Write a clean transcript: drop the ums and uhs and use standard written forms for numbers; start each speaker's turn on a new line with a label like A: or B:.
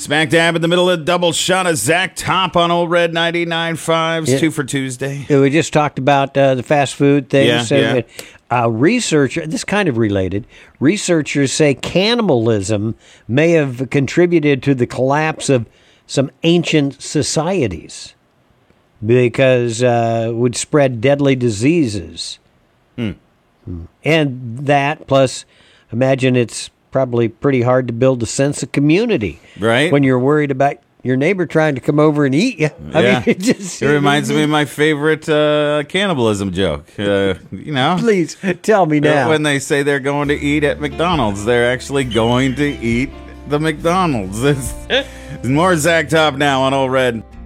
A: Smack dab in the middle of a double shot of Zach Top on Old Red 99.5's
B: Yeah.
A: 2 for Tuesday.
B: We just talked about the fast food things.
A: Yeah.
B: Researcher, this kind of related, researchers say cannibalism may have contributed to the collapse of some ancient societies because it would spread deadly diseases. And that, plus, imagine it's probably pretty hard to build a sense of community.
A: Right.
B: When you're worried about your neighbor trying to come over and eat you. I mean,
A: it reminds me of my favorite cannibalism joke.
B: Please tell me now.
A: When they say they're going to eat at McDonald's, they're actually going to eat the McDonald's. More Zach Top now on Old Red.